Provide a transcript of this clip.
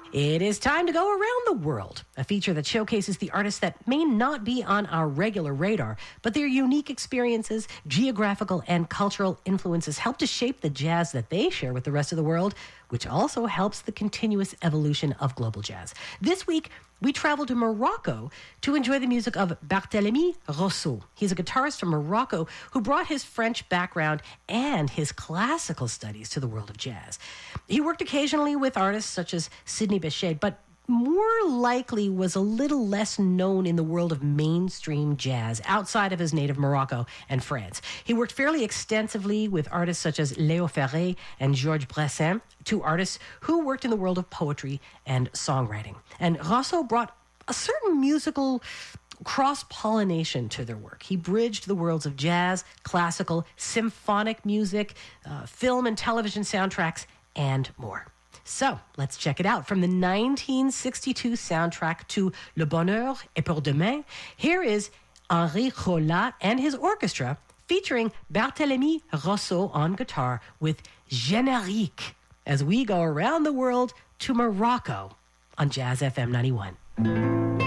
It is time to go around the world, a feature that showcases the artists that may not be on our regular radar, but their unique experiences, geographical and cultural influences help to shape the jazz that they share with the rest of the world, which also helps the continuous evolution of global jazz. This week, we travel to Morocco to enjoy the music of Barthélemy Rosso. He's a guitarist from Morocco who brought his French background and his classical studies to the world of jazz. He worked occasionally with artists such as Sidney Bechet, but more likely was a little less known in the world of mainstream jazz outside of his native Morocco and France. He worked fairly extensively with artists such as Léo Ferré and Georges Brassens, two artists who worked in the world of poetry and songwriting. And Rosso brought a certain musical cross-pollination to their work. He bridged the worlds of jazz, classical, symphonic music, film and television soundtracks, and more. So, let's check it out. From the 1962 soundtrack to Le Bonheur est pour demain, here is Henri Rolla and his orchestra featuring Barthélemy Rosso on guitar with Générique as we go around the world to Morocco on Jazz FM 91.